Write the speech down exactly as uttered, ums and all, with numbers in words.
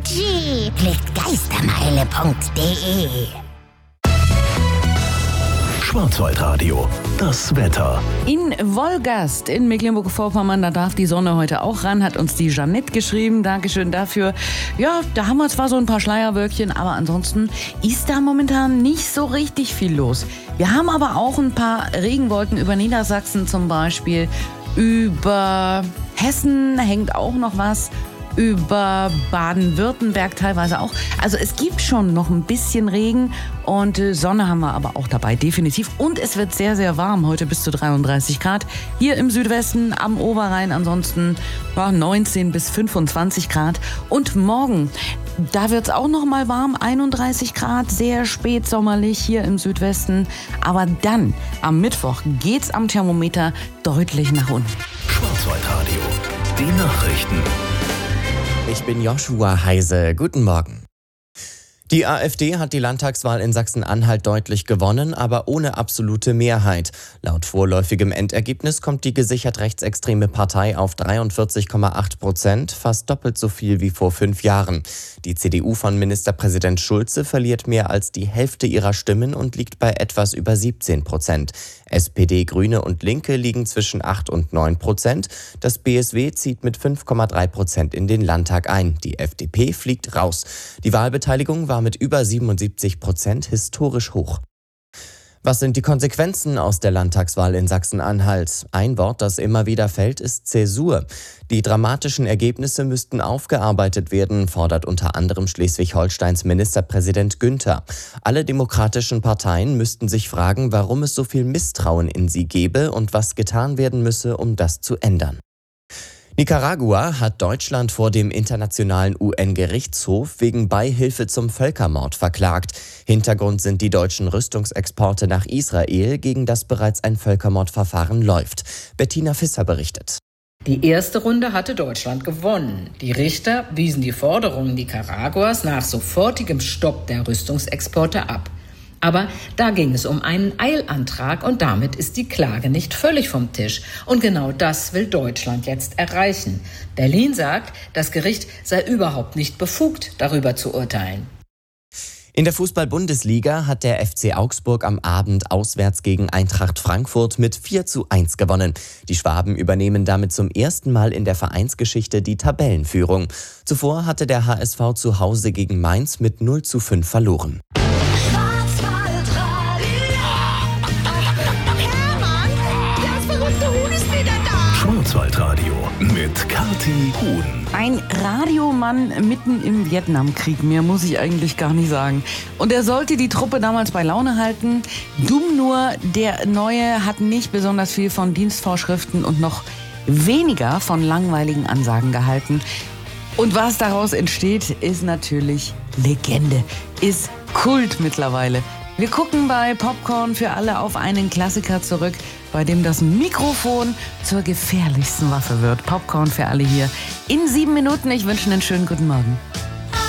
Gucci. Klickt geistermeile punkt de. Schwarzwaldradio, das Wetter. In Wolgast in Mecklenburg-Vorpommern, da darf die Sonne heute auch ran, hat uns die Jeanette geschrieben. Dankeschön dafür. Ja, da haben wir zwar so ein paar Schleierwölkchen, aber ansonsten ist da momentan nicht so richtig viel los. Wir haben aber auch ein paar Regenwolken über Niedersachsen zum Beispiel. Über Hessen hängt auch noch was. Über Baden-Württemberg teilweise auch. Also es gibt schon noch ein bisschen Regen und Sonne haben wir aber auch dabei, definitiv. Und es wird sehr, sehr warm, heute bis zu dreiunddreißig Grad. Hier im Südwesten, am Oberrhein ansonsten ja, neunzehn bis fünfundzwanzig Grad. Und morgen, da wird es auch noch mal warm, einunddreißig Grad, sehr spätsommerlich hier im Südwesten. Aber dann, am Mittwoch, geht's am Thermometer deutlich nach unten. Schwarzwaldradio, die Nachrichten. Ich bin Joshua Heise. Guten Morgen. Die AfD hat die Landtagswahl in Sachsen-Anhalt deutlich gewonnen, aber ohne absolute Mehrheit. Laut vorläufigem Endergebnis kommt die gesichert rechtsextreme Partei auf dreiundvierzig Komma acht Prozent, fast doppelt so viel wie vor fünf Jahren. Die C D U von Ministerpräsident Schulze verliert mehr als die Hälfte ihrer Stimmen und liegt bei etwas über siebzehn Prozent. S P D, Grüne und Linke liegen zwischen acht und neun Prozent. Das B S W zieht mit fünf Komma drei Prozent in den Landtag ein. Die F D P fliegt raus. Die Wahlbeteiligung war mit über siebenundsiebzig Prozent historisch hoch. Was sind die Konsequenzen aus der Landtagswahl in Sachsen-Anhalt? Ein Wort, das immer wieder fällt, ist Zäsur. Die dramatischen Ergebnisse müssten aufgearbeitet werden, fordert unter anderem Schleswig-Holsteins Ministerpräsident Günther. Alle demokratischen Parteien müssten sich fragen, warum es so viel Misstrauen in sie gebe und was getan werden müsse, um das zu ändern. Nicaragua hat Deutschland vor dem Internationalen U N-Gerichtshof wegen Beihilfe zum Völkermord verklagt. Hintergrund sind die deutschen Rüstungsexporte nach Israel, gegen das bereits ein Völkermordverfahren läuft. Bettina Visser berichtet. Die erste Runde hatte Deutschland gewonnen. Die Richter wiesen die Forderungen Nicaraguas nach sofortigem Stopp der Rüstungsexporte ab. Aber da ging es um einen Eilantrag und damit ist die Klage nicht völlig vom Tisch. Und genau das will Deutschland jetzt erreichen. Berlin sagt, das Gericht sei überhaupt nicht befugt, darüber zu urteilen. In der Fußball-Bundesliga hat der F C Augsburg am Abend auswärts gegen Eintracht Frankfurt mit vier zu eins gewonnen. Die Schwaben übernehmen damit zum ersten Mal in der Vereinsgeschichte die Tabellenführung. Zuvor hatte der H S V zu Hause gegen Mainz mit null zu fünf verloren. Schwarzwaldradio mit Kathi Huhn. Ein Radiomann mitten im Vietnamkrieg, mehr muss ich eigentlich gar nicht sagen. Und er sollte die Truppe damals bei Laune halten. Dumm nur, der Neue hat nicht besonders viel von Dienstvorschriften und noch weniger von langweiligen Ansagen gehalten. Und was daraus entsteht, ist natürlich Legende, ist Kult mittlerweile. Wir gucken bei Popcorn für alle auf einen Klassiker zurück, bei dem das Mikrofon zur gefährlichsten Waffe wird. Popcorn für alle hier in sieben Minuten. Ich wünsche einen schönen guten Morgen.